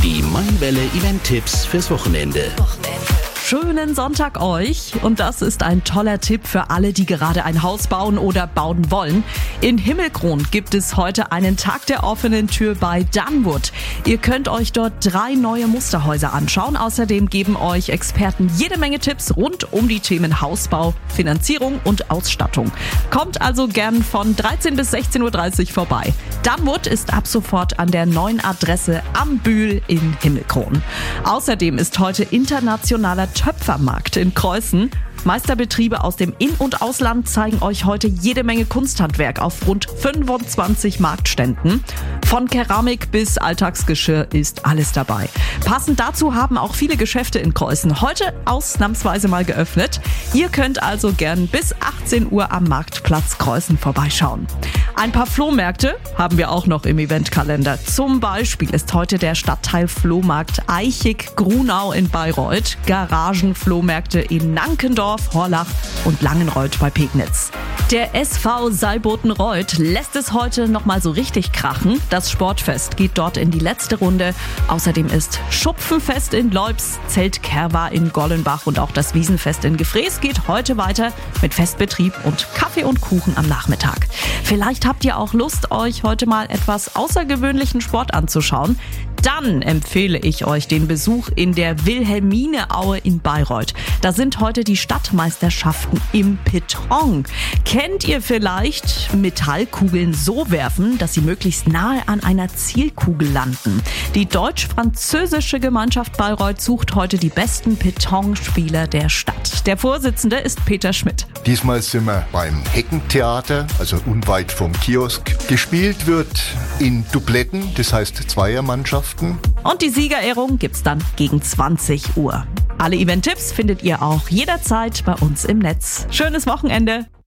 Die Mainwelle Event-Tipps fürs Wochenende. Schönen Sonntag euch, und das ist ein toller Tipp für alle, die gerade ein Haus bauen oder bauen wollen. In Himmelkron gibt es heute einen Tag der offenen Tür bei Dunwood. Ihr könnt euch dort 3 neue Musterhäuser anschauen. Außerdem geben euch Experten jede Menge Tipps rund um die Themen Hausbau, Finanzierung und Ausstattung. Kommt also gern von 13 bis 16.30 Uhr vorbei. Dunwood ist ab sofort an der neuen Adresse am Bühl in Himmelkron. Außerdem ist heute internationaler Töpfermarkt in Creußen. Meisterbetriebe aus dem In- und Ausland zeigen euch heute jede Menge Kunsthandwerk auf rund 25 Marktständen. Von Keramik bis Alltagsgeschirr ist alles dabei. Passend dazu haben auch viele Geschäfte in Creußen heute ausnahmsweise mal geöffnet. Ihr könnt also gern bis 18 Uhr am Marktplatz Creußen vorbeischauen. Ein paar Flohmärkte haben wir auch noch im Eventkalender. Zum Beispiel ist heute der Stadtteil Flohmarkt Eichig-Grunau in Bayreuth, Garagenflohmärkte in Nankendorf, Horlach und Langenreuth bei Pegnitz. Der SV Seibotenreuth lässt es heute nochmal so richtig krachen. Das Sportfest geht dort in die letzte Runde. Außerdem ist Schupfenfest in Leubs, Zeltkerwa in Gollenbach und auch das Wiesenfest in Gefrees geht heute weiter mit Festbetrieb und Kaffee und Kuchen am Nachmittag. Vielleicht habt ihr auch Lust, euch heute mal etwas außergewöhnlichen Sport anzuschauen. Dann empfehle ich euch den Besuch in der Wilhelmineaue in Bayreuth. Da sind heute die Stadtmeisterschaften im Beton. Kennt ihr vielleicht Metallkugeln so werfen, dass sie möglichst nahe an einer Zielkugel landen? Die deutsch-französische Gemeinschaft Bayreuth sucht heute die besten Betonspieler der Stadt. Der Vorsitzende ist Peter Schmidt. Diesmal sind wir beim Heckentheater, also unweit vom Kiosk. Gespielt wird in Dubletten, das heißt Zweiermannschaften. Und die Siegerehrung gibt's dann gegen 20 Uhr. Alle Event-Tipps findet ihr auch jederzeit bei uns im Netz. Schönes Wochenende!